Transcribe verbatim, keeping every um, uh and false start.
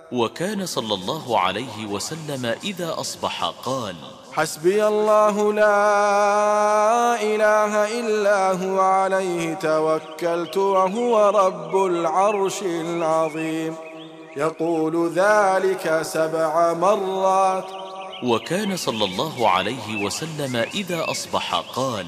وكان صلى الله عليه وسلم إذا أصبح قال: حسبي الله لا إله إلا هو عليه توكلت وهو رب العرش العظيم. يقول ذلك سبع مرات. وكان صلى الله عليه وسلم إذا أصبح قال: